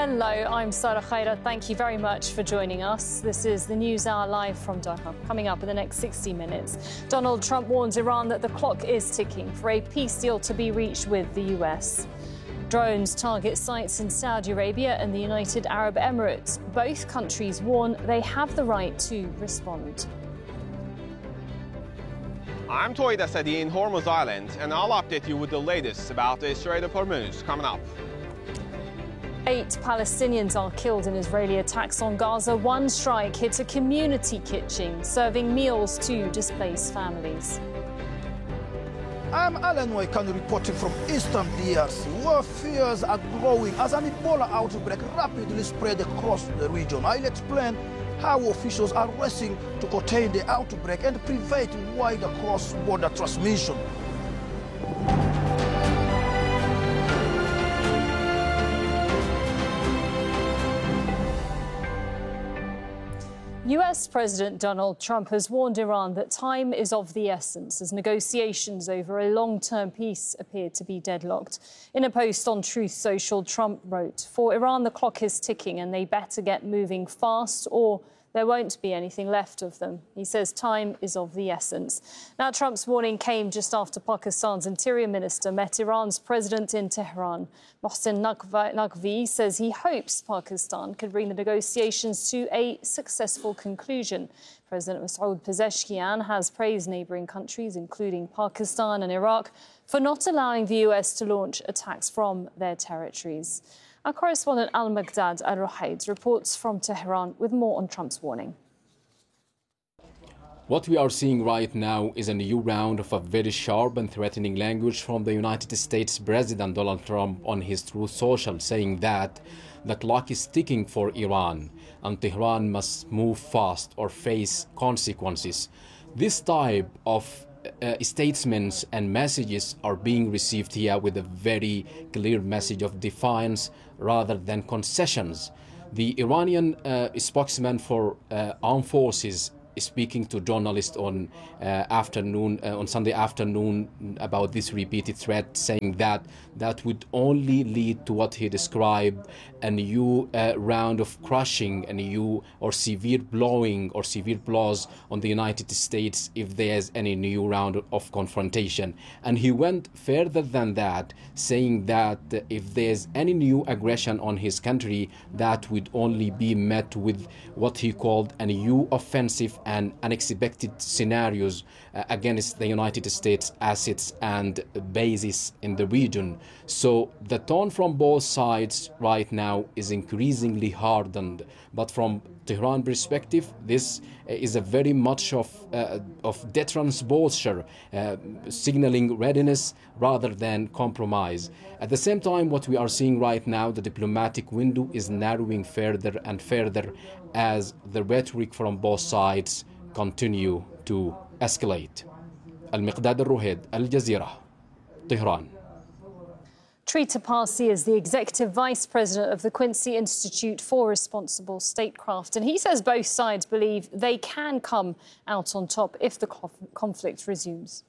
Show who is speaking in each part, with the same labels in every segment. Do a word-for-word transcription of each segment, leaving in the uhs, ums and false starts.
Speaker 1: Hello, I'm Sarah Khaira. Thank you very much for joining us. This is the News Hour live from Doha. Coming up in the next sixty minutes, Donald Trump warns Iran that the clock is ticking for a peace deal to be reached with the U S. Drones target sites in Saudi Arabia and the United Arab Emirates. Both countries warn they have the right to respond.
Speaker 2: I'm Toy Asadi in Hormuz Island, and I'll update you with the latest about the Strait of Hormuz coming up.
Speaker 1: Eight Palestinians are killed in Israeli attacks on Gaza. One strike hit a community kitchen, serving meals to displaced families.
Speaker 3: I'm Alan Waikanu reporting from Eastern D R C, where fears are growing as an Ebola outbreak rapidly spread across the region. I'll explain how officials are racing to contain the outbreak and prevent wider cross-border transmission.
Speaker 1: U S President Donald Trump has warned Iran that time is of the essence as negotiations over a long-term peace appear to be deadlocked. In a post on Truth Social, Trump wrote, "For Iran, the clock is ticking and they better get moving fast or there won't be anything left of them." He says time is of the essence. Now, Trump's warning came just after Pakistan's Interior Minister met Iran's president in Tehran. Mohsen Naqvi says he hopes Pakistan could bring the negotiations to a successful conclusion. President Masoud Pezeshkian has praised neighbouring countries, including Pakistan and Iraq, for not allowing the U S to launch attacks from their territories. Our correspondent Al-Maghdad Al-Ruhaid reports from Tehran with more on Trump's warning.
Speaker 4: What we are seeing right now is a new round of a very sharp and threatening language from the United States President Donald Trump on his Truth Social, saying that the clock is ticking for Iran and Tehran must move fast or face consequences. This type of Uh, statements and messages are being received here with a very clear message of defiance rather than concessions. The Iranian uh, spokesman for uh, armed forces speaking to journalists on uh, afternoon uh, on Sunday afternoon about this repeated threat, saying that that would only lead to what he described a new uh, round of crushing, a new or severe blowing or severe blows on the United States if there's any new round of confrontation. And he went further than that, saying that if there's any new aggression on his country, that would only be met with what he called a new offensive and unexpected scenarios uh, against the United States assets and bases in the region. So the tone from both sides right now is increasingly hardened. But from Tehran perspective, this is a very much of uh, of deterrence posture, uh, signaling readiness rather than compromise. At the same time, what we are seeing right now, the diplomatic window is narrowing further and further as the rhetoric from both sides continue to escalate. Al-Miqdad Al-Ruhaid, Al Jazeera, Tehran.
Speaker 1: Trita Parsi is the Executive Vice President of the Quincy Institute for Responsible Statecraft, and he says both sides believe they can come out on top if the conflict resumes.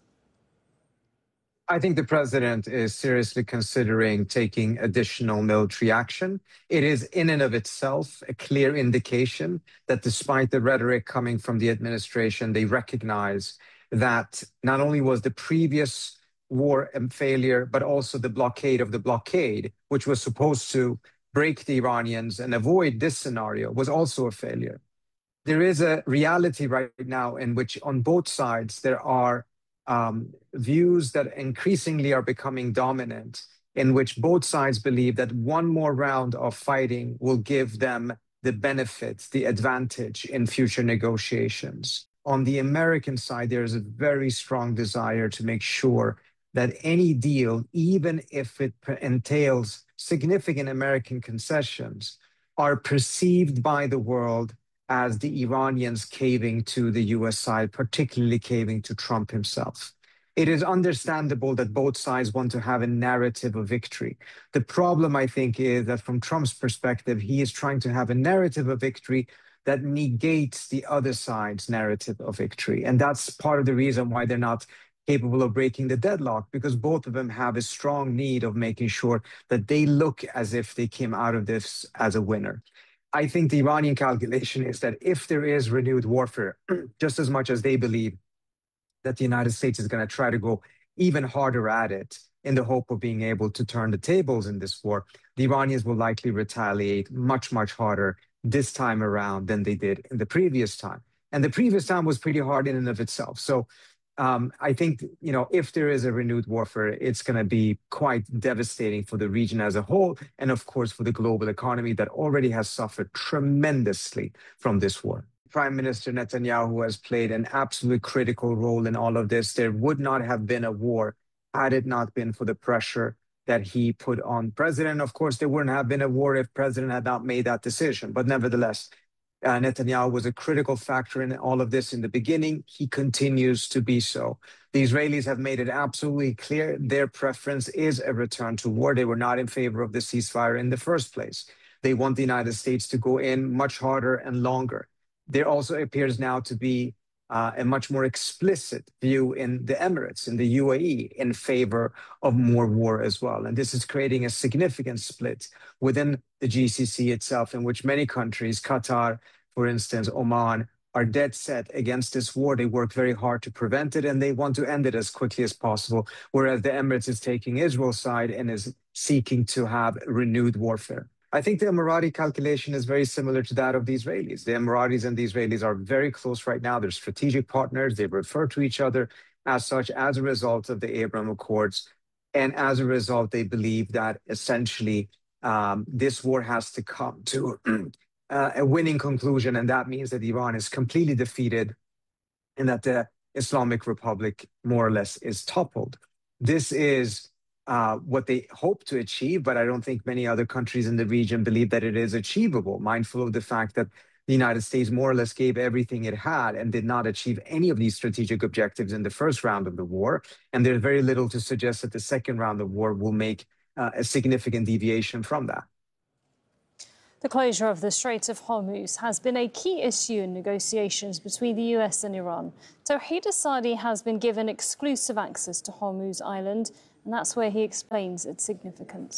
Speaker 5: I think the president is seriously considering taking additional military action. It is in and of itself a clear indication that despite the rhetoric coming from the administration, they recognize that not only was the previous war a failure, but also the blockade of the blockade, which was supposed to break the Iranians and avoid this scenario, was also a failure. There is a reality right now in which on both sides there are um, views that increasingly are becoming dominant, in which both sides believe that one more round of fighting will give them the benefits, the advantage in future negotiations. On the American side, there is a very strong desire to make sure that any deal, even if it entails significant American concessions, are perceived by the world as the Iranians caving to the U S side, particularly caving to Trump himself. It is understandable that both sides want to have a narrative of victory. The problem, I think, is that from Trump's perspective, he is trying to have a narrative of victory that negates the other side's narrative of victory. And that's part of the reason why they're not capable of breaking the deadlock, because both of them have a strong need of making sure that they look as if they came out of this as a winner. I think the Iranian calculation is that if there is renewed warfare, just as much as they believe that the United States is going to try to go even harder at it in the hope of being able to turn the tables in this war, the Iranians will likely retaliate much, much harder this time around than they did in the previous time. And the previous time was pretty hard in and of itself. So um, I think, you know, if there is a renewed warfare, it's going to be quite devastating for the region as a whole, and of course for the global economy that already has suffered tremendously from this war. Prime Minister Netanyahu has played an absolutely critical role in all of this. There would not have been a war had it not been for the pressure that he put on President. Of course, there wouldn't have been a war if President had not made that decision. But nevertheless, uh, Netanyahu was a critical factor in all of this in the beginning. He continues to be so. The Israelis have made it absolutely clear their preference is a return to war. They were not in favor of the ceasefire in the first place. They want the United States to go in much harder and longer. There also appears now to be uh, a much more explicit view in the Emirates, in the U A E, in favor of more war as well. And this is creating a significant split within the G C C itself, in which many countries, Qatar, for instance, Oman, are dead set against this war. They work very hard to prevent it, and they want to end it as quickly as possible, whereas the Emirates is taking Israel's side and is seeking to have renewed warfare. I think the Emirati calculation is very similar to that of the Israelis. The Emiratis and the Israelis are very close right now. They're strategic partners. They refer to each other as such as a result of the Abraham Accords. And as a result, they believe that essentially um, this war has to come to uh, a winning conclusion. And that means that Iran is completely defeated and that the Islamic Republic more or less is toppled. This is Uh, what they hope to achieve, but I don't think many other countries in the region believe that it is achievable, mindful of the fact that the United States more or less gave everything it had and did not achieve any of these strategic objectives in the first round of the war. And there's very little to suggest that the second round of war will make uh, a significant deviation from that.
Speaker 1: The closure of the Strait of Hormuz has been a key issue in negotiations between the U S and Iran. Tawhid Asadi has been given exclusive access to Hormuz Island, and that's where he explains its significance.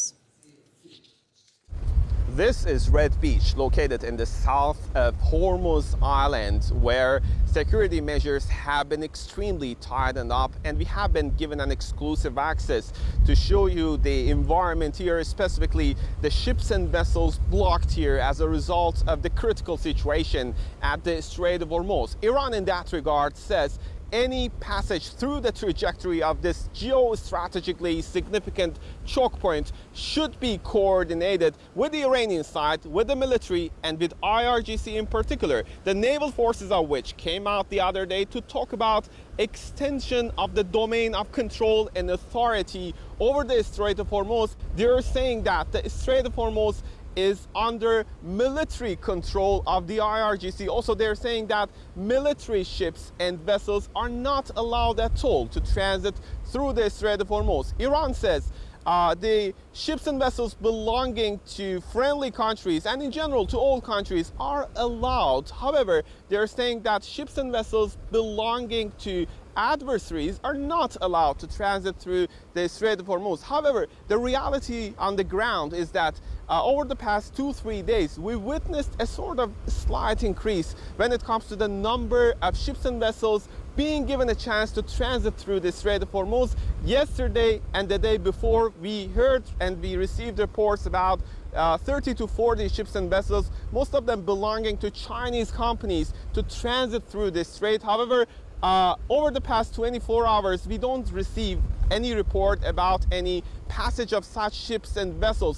Speaker 2: This is Red Beach, located in the south of Hormuz Island, where security measures have been extremely tightened up, and we have been given an exclusive access to show you the environment here, specifically the ships and vessels blocked here as a result of the critical situation at the Strait of Hormuz. Iran, in that regard, says any passage through the trajectory of this geostrategically significant choke point should be coordinated with the Iranian side, with the military, and with I R G C in particular, the naval forces of which came out the other day to talk about extension of the domain of control and authority over the Strait of Hormuz. They're saying that the Strait of Hormuz is under military control of the I R G C. Also, they're saying that military ships and vessels are not allowed at all to transit through the Strait of Hormuz. Iran says uh, the ships and vessels belonging to friendly countries and in general to all countries are allowed. However, they're saying that ships and vessels belonging to adversaries are not allowed to transit through the Strait of Hormuz. However, the reality on the ground is that uh, over the past two, three days, we've witnessed a sort of slight increase when it comes to the number of ships and vessels being given a chance to transit through the Strait of Hormuz. Yesterday and the day before, we heard and we received reports about Uh, thirty to forty ships and vessels, most of them belonging to Chinese companies, to transit through this strait. However, uh, over the past twenty-four hours, we don't receive any report about any passage of such ships and vessels.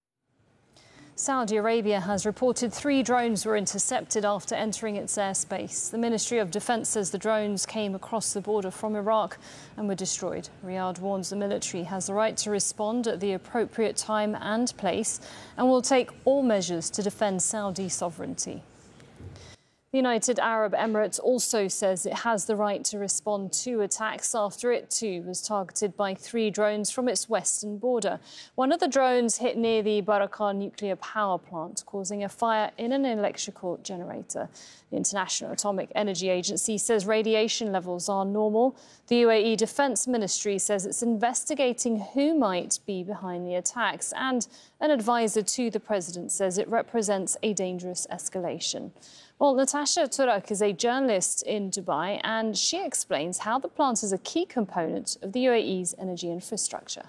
Speaker 1: Saudi Arabia has reported three drones were intercepted after entering its airspace. The Ministry of Defense says the drones came across the border from Iraq and were destroyed. Riyadh warns the military has the right to respond at the appropriate time and place and will take all measures to defend Saudi sovereignty. The United Arab Emirates also says it has the right to respond to attacks after it too was targeted by three drones from its western border. One of the drones hit near the Barakah nuclear power plant, causing a fire in an electrical generator. The International Atomic Energy Agency says radiation levels are normal. The U A E Defence Ministry says it's investigating who might be behind the attacks, and an advisor to the president says it represents a dangerous escalation. Well, Natasha Turak is a journalist in Dubai, and she explains how the plant is a key component of the U A E's energy infrastructure.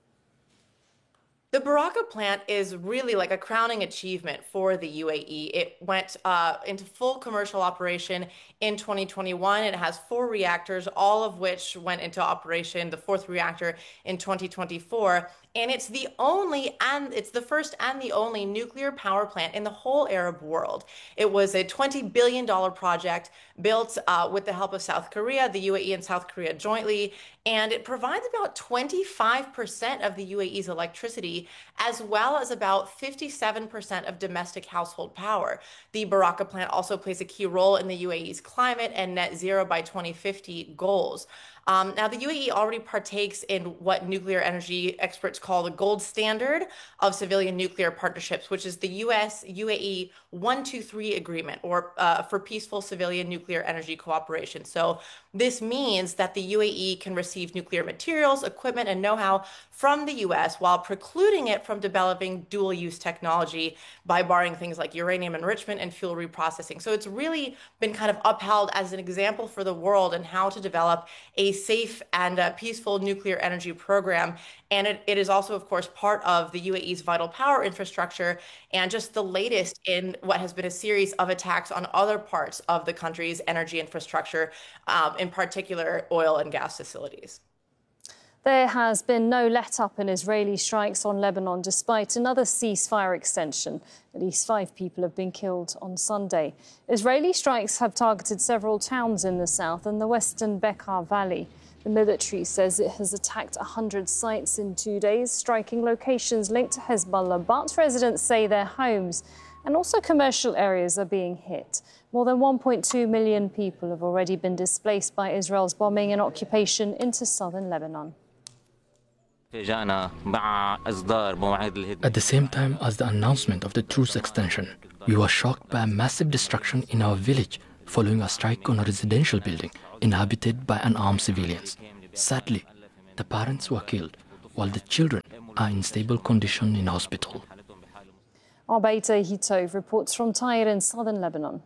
Speaker 6: The Barakah plant is really like a crowning achievement for the U A E. It went uh, into full commercial operation in twenty twenty-one. It has four reactors, all of which went into operation, the fourth reactor in twenty twenty-four. And it's the only, and it's the first and the only nuclear power plant in the whole Arab world. It was a twenty billion dollars project built uh, with the help of South Korea, the U A E and South Korea jointly, and it provides about twenty-five percent of the U A E's electricity, as well as about fifty-seven percent of domestic household power. The Barakah plant also plays a key role in the U A E's climate and net zero by twenty fifty goals. Um, now, the U A E already partakes in what nuclear energy experts call the gold standard of civilian nuclear partnerships, which is the U S U A E one two three agreement, or uh, for peaceful civilian nuclear energy cooperation. So this means that the U A E can receive nuclear materials, equipment, and know-how from the U S while precluding it from developing dual-use technology by barring things like uranium enrichment and fuel reprocessing. So it's really been kind of upheld as an example for the world in how to develop a safe and uh, peaceful nuclear energy program. And it, it is also, of course, part of the U A E's vital power infrastructure, and just the latest in what has been a series of attacks on other parts of the country's energy infrastructure, um, in particular oil and gas facilities.
Speaker 1: There has been no let-up in Israeli strikes on Lebanon, despite another ceasefire extension. At least five people have been killed on Sunday. Israeli strikes have targeted several towns in the south and the western Bekaa Valley. The military says it has attacked one hundred sites in two days, striking locations linked to Hezbollah, but residents say their homes and also commercial areas are being hit. More than one point two million people have already been displaced by Israel's bombing and occupation into southern Lebanon.
Speaker 7: At the same time as the announcement of the truce extension, we were shocked by a massive destruction in our village following a strike on a residential building inhabited by unarmed civilians. Sadly, the parents were killed, while the children are in stable condition in hospital.
Speaker 1: Arbeiter Hitov reports from Tyre in southern Lebanon.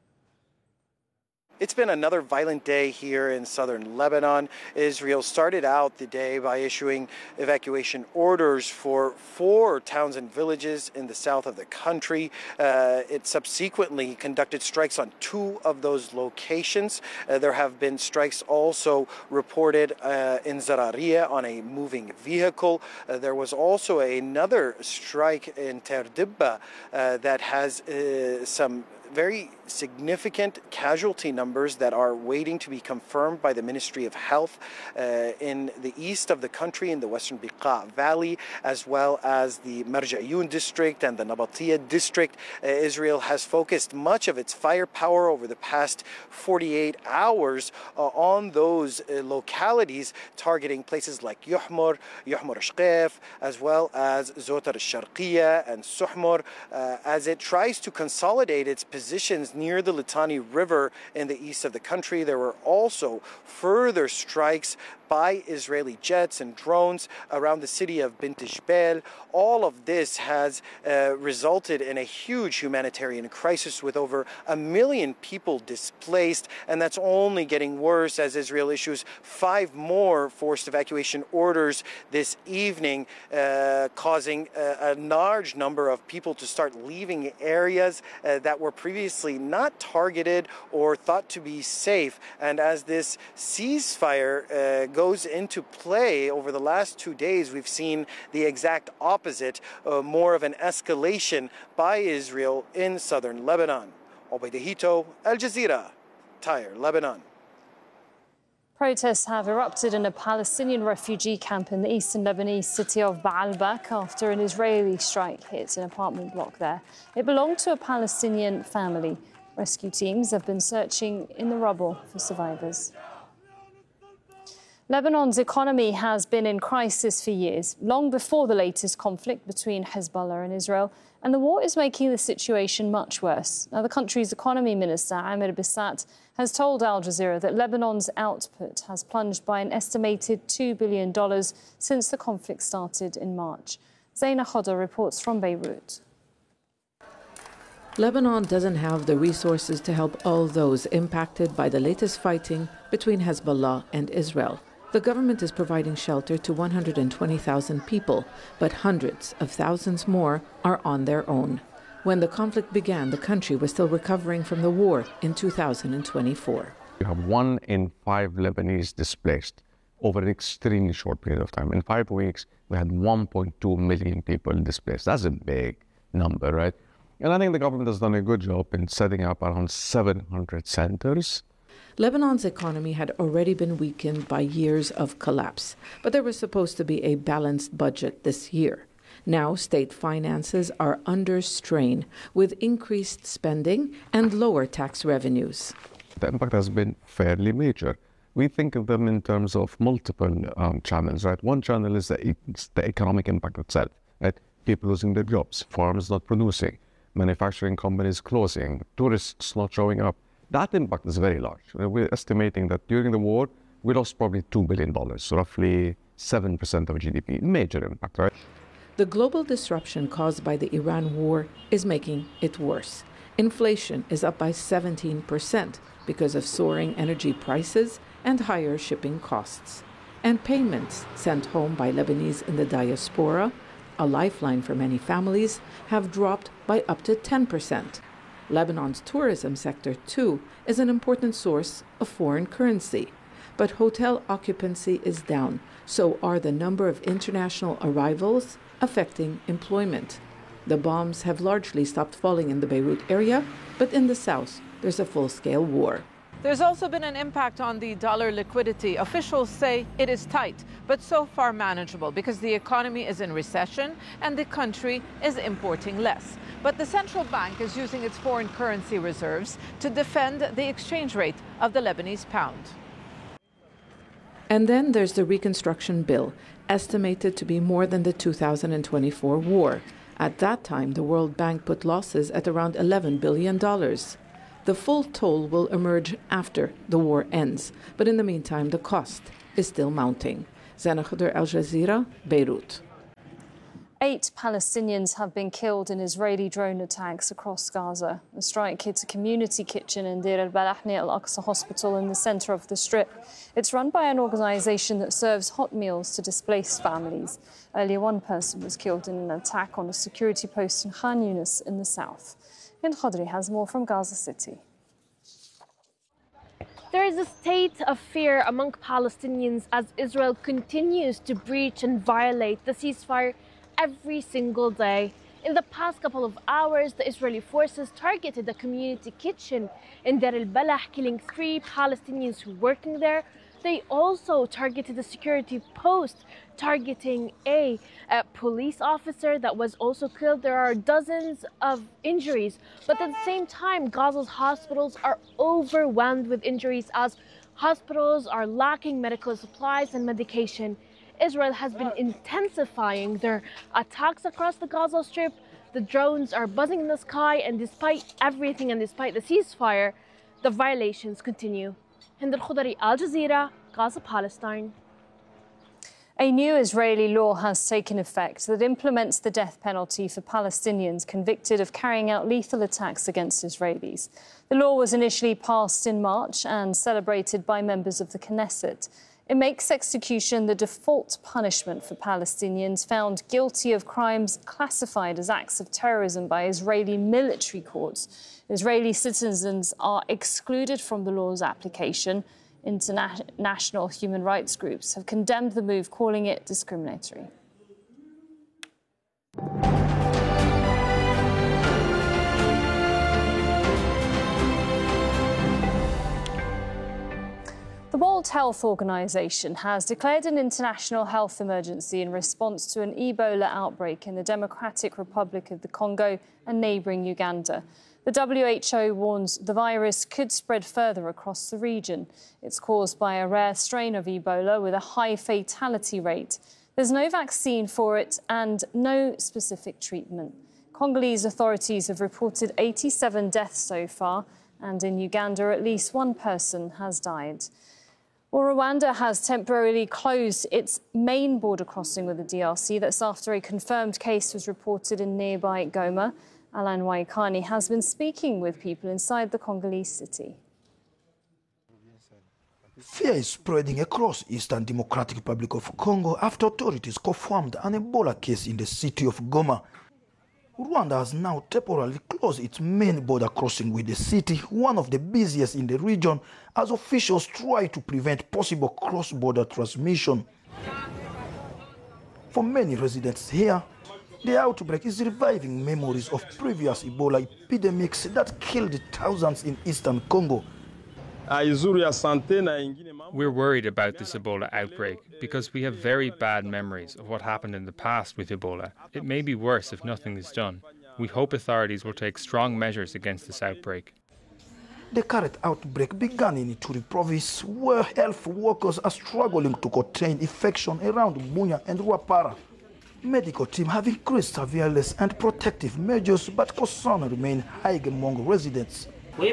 Speaker 8: It's been another violent day here in southern Lebanon. Israel started out the day by issuing evacuation orders for four towns and villages in the south of the country. Uh, it subsequently conducted strikes on two of those locations. Uh, there have been strikes also reported uh, in Zararia on a moving vehicle. Uh, there was also another strike in Terdibba uh, that has uh, some very significant casualty numbers that are waiting to be confirmed by the Ministry of Health uh, in the east of the country, in the western Bekaa Valley, as well as the Marja'iyun district and the Nabatiyah district. Uh, Israel has focused much of its firepower over the past forty-eight hours uh, on those uh, localities, targeting places like Yuhmur, Yuhmur Ashqef, as well as Zotar al-Sharqiyya and Suhmur, uh, as it tries to consolidate its positions near the Litani River in the east of the country. There were also further strikes by Israeli jets and drones around the city of Bint Jbeil. All of this has uh, resulted in a huge humanitarian crisis with over a million people displaced, and that's only getting worse as Israel issues five more forced evacuation orders this evening, uh, causing a, a large number of people to start leaving areas uh, that were previously not targeted or thought to be safe. And as this ceasefire uh, goes into play over the last two days, we've seen the exact opposite, uh, more of an escalation by Israel in southern Lebanon. Arbeiter Hitov, Al Jazeera, Tyre, Lebanon.
Speaker 1: Protests have erupted in a Palestinian refugee camp in the eastern Lebanese city of Baalbek after an Israeli strike hit an apartment block there. It belonged to a Palestinian family. Rescue teams have been searching in the rubble for survivors. Lebanon's economy has been in crisis for years, long before the latest conflict between Hezbollah and Israel, and the war is making the situation much worse. Now, the country's economy minister, Amir Bissat, has told Al Jazeera that Lebanon's output has plunged by an estimated two billion dollars since the conflict started in March. Zaina Khodr reports from Beirut.
Speaker 9: Lebanon doesn't have the resources to help all those impacted by the latest fighting between Hezbollah and Israel. The government is providing shelter to one hundred twenty thousand people, but hundreds of thousands more are on their own. When the conflict began, the country was still recovering from the war in two thousand twenty-four.
Speaker 10: You have one in five Lebanese displaced over an extremely short period of time. In five weeks, we had one point two million people displaced. That's a big number, right? And I think the government has done a good job in setting up around seven hundred centers.
Speaker 9: Lebanon's economy had already been weakened by years of collapse, but there was supposed to be a balanced budget this year. Now, state finances are under strain with increased spending and lower tax revenues.
Speaker 10: The impact has been fairly major. We think of them in terms of multiple um, channels, right? One channel is the, it's the economic impact itself, right? People losing their jobs, farms not producing, manufacturing companies closing, tourists not showing up. That impact is very large. We're estimating that during the war, we lost probably two billion dollars, roughly seven percent of G D P. Major impact, right?
Speaker 9: The global disruption caused by the Iran war is making it worse. Inflation is up by seventeen percent because of soaring energy prices and higher shipping costs. And payments sent home by Lebanese in the diaspora, a lifeline for many families, have dropped by up to ten percent. Lebanon's tourism sector, too, is an important source of foreign currency. But hotel occupancy is down, so are the number of international arrivals, affecting employment. The bombs have largely stopped falling in the Beirut area, but in the south, there's a full-scale war.
Speaker 11: There's also been an impact on the dollar liquidity. Officials say it is tight, but so far manageable because the economy is in recession and the country is importing less. But the central bank is using its foreign currency reserves to defend the exchange rate of the Lebanese pound.
Speaker 9: And then there's the reconstruction bill, estimated to be more than the two thousand twenty-four war. At that time, the World Bank put losses at around eleven billion dollars. The full toll will emerge after the war ends, but in the meantime, the cost is still mounting. Zaina Khodr, Al Jazeera, Beirut.
Speaker 1: Eight Palestinians have been killed in Israeli drone attacks across Gaza. The strike hit a community kitchen in Deir al-Balah near Al-Aqsa Hospital in the centre of the Strip. It's run by an organisation that serves hot meals to displaced families. Earlier, one person was killed in an attack on a security post in Khan Yunis in the south. Hind Khodri has more from Gaza City.
Speaker 12: There is a state of fear among Palestinians as Israel continues to breach and violate the ceasefire every single day. In the past couple of hours, the Israeli forces targeted a community kitchen in Deir al-Balah, killing three Palestinians who were working there. They also targeted a security post, targeting a, a police officer that was also killed. There are dozens of injuries, but at the same time, Gaza's hospitals are overwhelmed with injuries as hospitals are lacking medical supplies and medication. Israel has been intensifying their attacks across the Gaza Strip. The drones are buzzing in the sky, and despite everything and despite the ceasefire, the violations continue. Hind Khodri, Al Jazeera, Gaza, Palestine.
Speaker 1: A new Israeli law has taken effect that implements the death penalty for Palestinians convicted of carrying out lethal attacks against Israelis. The law was initially passed in March and celebrated by members of the Knesset. It makes execution the default punishment for Palestinians found guilty of crimes classified as acts of terrorism by Israeli military courts. Israeli citizens are excluded from the law's application. International human rights groups have condemned the move, calling it discriminatory. The World World Health Organization has declared an international health emergency in response to an Ebola outbreak in the Democratic Republic of the Congo and neighbouring Uganda. The W H O warns the virus could spread further across the region. It's caused by a rare strain of Ebola with a high fatality rate. There's no vaccine for it and no specific treatment. Congolese authorities have reported eighty-seven deaths so far, and in Uganda at least one person has died. Well, Rwanda has temporarily closed its main border crossing with the D R C. That's after a confirmed case was reported in nearby Goma. Alan Waikani has been speaking with people inside the Congolese city.
Speaker 3: Fear is spreading across Eastern Democratic Republic of Congo after authorities confirmed an Ebola case in the city of Goma. Rwanda has now temporarily closed its main border crossing with the city, one of the busiest in the region, as officials try to prevent possible cross-border transmission. For many residents here, the outbreak is reviving memories of previous Ebola epidemics that killed thousands in eastern Congo.
Speaker 13: We're worried about this Ebola outbreak because we have very bad memories of what happened in the past with Ebola. It may be worse if nothing is done. We hope authorities will take strong measures against this outbreak.
Speaker 3: The current outbreak began in Ituri province, where health workers are struggling to contain infection around Bunia and Rwapara. Medical teams have increased surveillance and protective measures, but concern remain high among residents.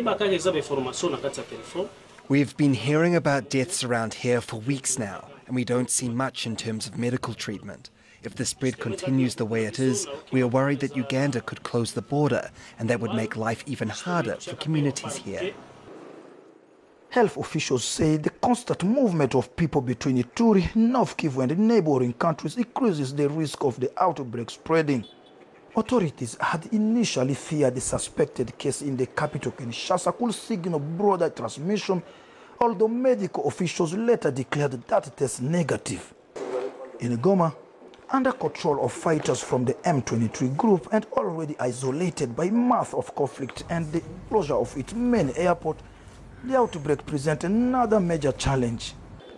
Speaker 14: We've been hearing about deaths around here for weeks now, and we don't see much in terms of medical treatment. If the spread continues the way it is, we are worried that Uganda could close the border, and that would make life even harder for communities here.
Speaker 3: Health officials say the constant movement of people between Ituri, North Kivu and neighboring countries increases the risk of the outbreak spreading. Authorities had initially feared the suspected case in the capital Kinshasa could signal broader transmission, although medical officials later declared that test negative. In Goma, under control of fighters from the M twenty-three group and already isolated by months of conflict and the closure of its main airport, the outbreak presents another major challenge.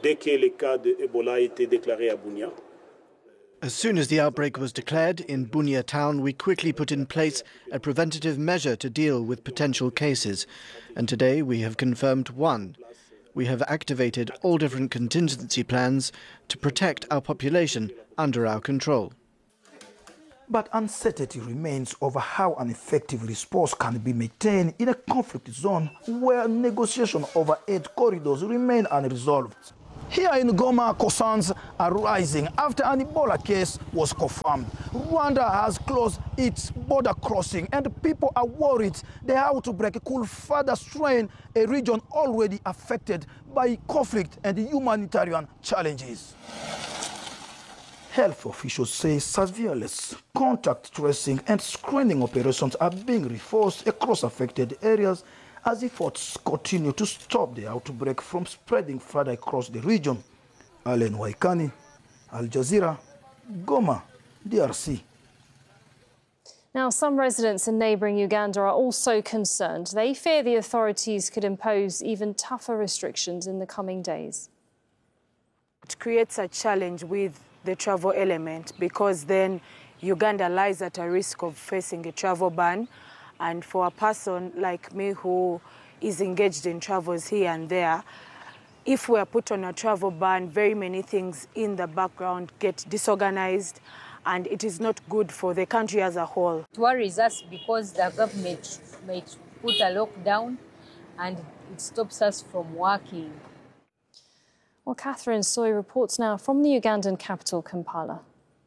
Speaker 15: As soon as the outbreak was declared in Bunia town, we quickly put in place a preventative measure to deal with potential cases. And today we have confirmed one. We have activated all different contingency plans to protect our population under our control.
Speaker 3: But uncertainty remains over how an effective response can be maintained in a conflict zone where negotiations over aid corridors remain unresolved. Here in Goma, concerns are rising after an Ebola case was confirmed. Rwanda has closed its border crossing, and people are worried the outbreak could further strain a region already affected by conflict and humanitarian challenges. Health officials say surveillance, contact tracing and screening operations are being reinforced across affected areas as efforts continue to stop the outbreak from spreading further across the region. Alan Waikani, Al Jazeera, Goma, D R C.
Speaker 1: Now, some residents in neighbouring Uganda are also concerned. They fear the authorities could impose even tougher restrictions in the coming days.
Speaker 16: It creates a challenge with the travel element because then Uganda lies at a risk of facing a travel ban. And for a person like me who is engaged in travels here and there, if we are put on a travel ban, very many things in the background get disorganized, and it is not good for the country as a whole.
Speaker 17: It worries us because the government might put a lockdown and it stops us from working.
Speaker 1: Well, Catherine Soy reports now from the Ugandan capital, Kampala.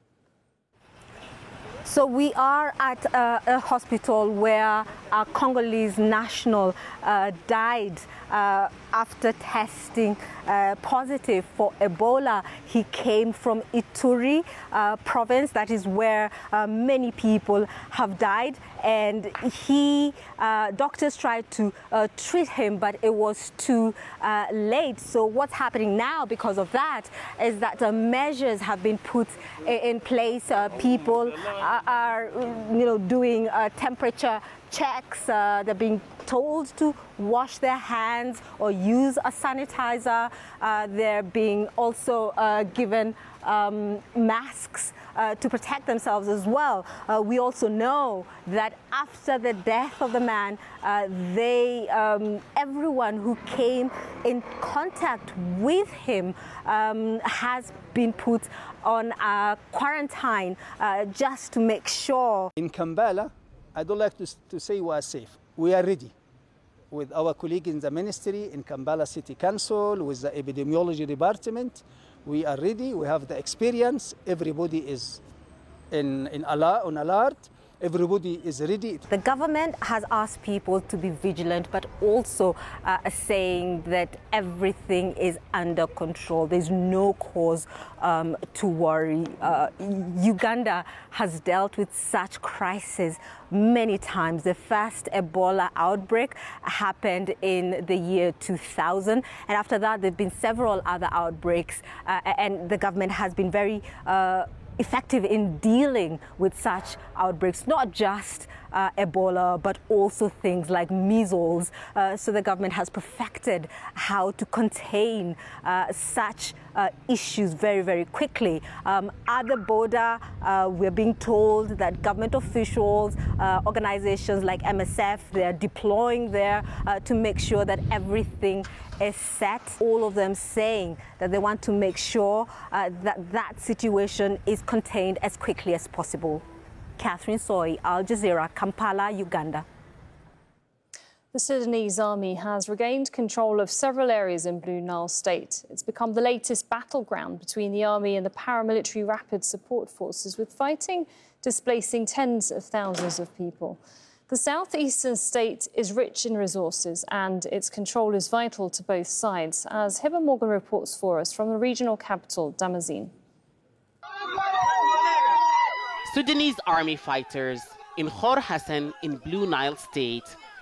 Speaker 18: So we are at a, a hospital where a Congolese national uh, died uh, after testing uh, positive for Ebola. He came from Ituri uh, province, that is where uh, many people have died. And he, uh, doctors tried to uh, treat him, but it was too uh, late. So what's happening now because of that is that the measures have been put in place. Uh, people uh, are, you know, doing uh, temperature checks. Uh, they're being told to wash their hands or use a sanitizer. Uh, they're being also uh, given um, masks uh, to protect themselves as well. Uh, we also know that after the death of the man, uh, they, um, everyone who came in contact with him um, has been put on a quarantine uh, just to make sure.
Speaker 3: In Kampala, I don't like to, to say we are safe. We are ready with our colleagues in the ministry, in Kampala City Council, with the epidemiology department. We are ready. We have the experience. Everybody is in, in alert, on alert. Everybody is ready.
Speaker 18: The government has asked people to be vigilant, but also uh, saying that everything is under control. There's no cause um, to worry. Uh, Uganda has dealt with such crises many times. The first Ebola outbreak happened in the year two thousand, and after that there have been several other outbreaks, uh, and the government has been very uh, effective in dealing with such outbreaks, not just uh, Ebola, but also things like measles. Uh, so the government has perfected how to contain uh, such uh, issues very, very quickly. Um, at the border, uh, we're being told that government officials, uh, organizations like M S F, they're deploying there uh, to make sure that everything is set. All of them saying that they want to make sure uh, that that situation is contained as quickly as possible. Catherine Soy, Al Jazeera, Kampala, Uganda.
Speaker 1: The Sudanese army has regained control of several areas in Blue Nile State. It's become the latest battleground between the army and the paramilitary rapid support forces, with fighting displacing tens of thousands of people. The southeastern state is rich in resources and its control is vital to both sides, as Hiba Morgan reports for us from the regional capital, Damazin.
Speaker 19: Sudanese army fighters in Khor Hassan in Blue Nile State.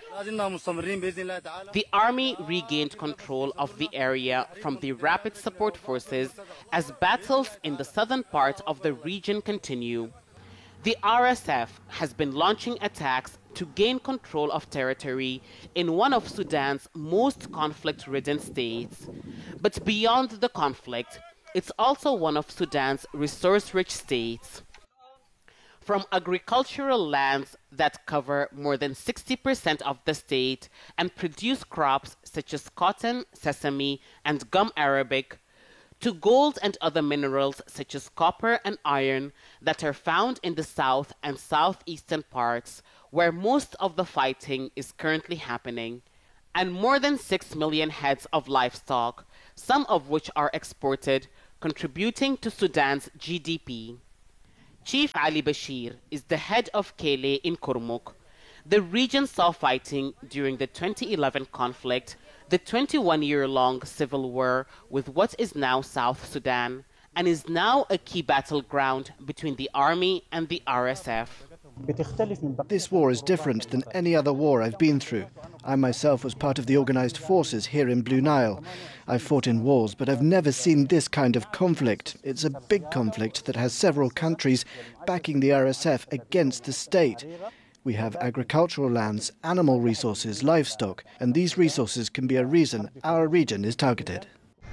Speaker 19: The army regained control of the area from the rapid support forces as battles in the southern part of the region continue. The R S F has been launching attacks to gain control of territory in one of Sudan's most conflict-ridden states. But beyond the conflict, it's also one of Sudan's resource-rich states. From agricultural lands that cover more than sixty percent of the state and produce crops such as cotton, sesame, and gum arabic, to gold and other minerals such as copper and iron that are found in the south and southeastern parts, where most of the fighting is currently happening, and more than six million heads of livestock, some of which are exported, contributing to Sudan's G D P. Chief Ali Bashir is the head of Kele in Kurmuk. The region saw fighting during the twenty eleven conflict, the twenty-one-year-long civil war with what is now South Sudan, and is now a key battleground between the army and the R S F.
Speaker 15: This war is different than any other war I've been through. I myself was part of the organized forces here in Blue Nile. I've fought in wars, but I've never seen this kind of conflict. It's a big conflict that has several countries backing the R S F against the state. We have agricultural lands, animal resources, livestock, and these resources can be a reason our region is targeted.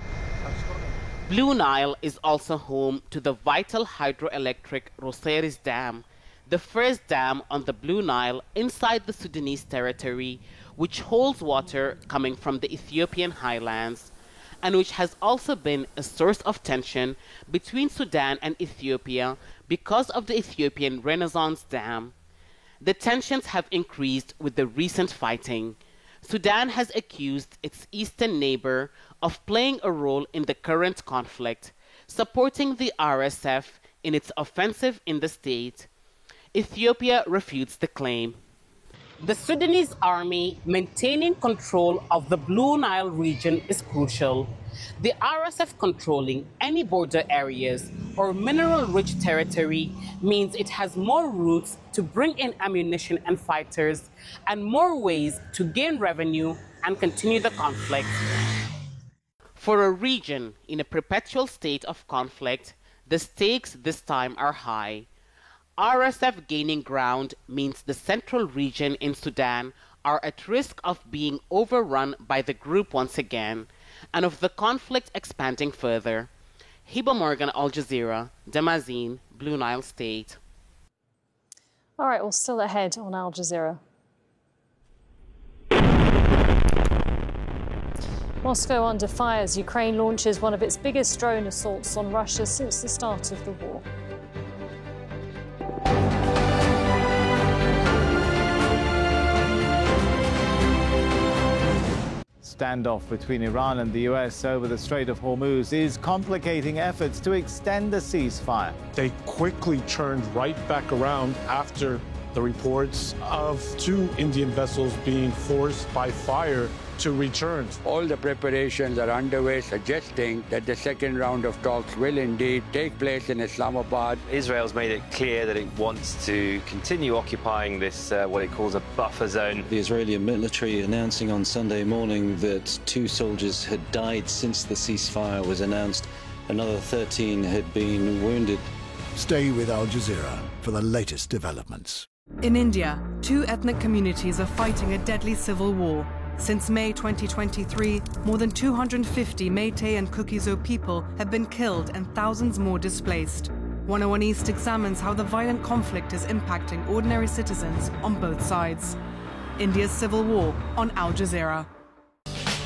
Speaker 19: Blue Nile is also home to the vital hydroelectric Roseris Dam, the first dam on the Blue Nile inside the Sudanese territory, which holds water coming from the Ethiopian highlands, and which has also been a source of tension between Sudan and Ethiopia because of the Ethiopian Renaissance Dam. The tensions have increased with the recent fighting. Sudan has accused its eastern neighbor of playing a role in the current conflict, supporting the R S F in its offensive in the state. Ethiopia refutes the claim. The Sudanese army maintaining control of the Blue Nile region is crucial. The R S F controlling any border areas or mineral-rich territory means it has more routes to bring in ammunition and fighters, and more ways to gain revenue and continue the conflict. For a region in a perpetual state of conflict, the stakes this time are high. R S F gaining ground means the central region in Sudan are at risk of being overrun by the group once again, and of the conflict expanding further. Hiba Morgan, Al Jazeera, Damazin, Blue Nile State.
Speaker 1: All right, well, still ahead on Al Jazeera. Moscow under fire as Ukraine launches one of its biggest drone assaults on Russia since the start of the war.
Speaker 20: Standoff between Iran and the U S over the Strait of Hormuz is complicating efforts to extend the ceasefire.
Speaker 21: They quickly turned right back around after the reports of two Indian vessels being forced by fire to return.
Speaker 22: All the preparations are underway, suggesting that the second round of talks will indeed take place in Islamabad.
Speaker 23: Israel's made it clear that it wants to continue occupying this, uh, what it calls a buffer zone.
Speaker 24: The Israeli military announcing on Sunday morning that two soldiers had died since the ceasefire was announced. Another thirteen had been wounded.
Speaker 25: Stay with Al Jazeera for the latest developments.
Speaker 26: In India, two ethnic communities are fighting a deadly civil war. Since May twenty twenty-three, more than two hundred fifty Meitei and Kuki-Zo people have been killed and thousands more displaced. one oh one East examines how the violent conflict is impacting ordinary citizens on both sides. India's civil war on Al Jazeera.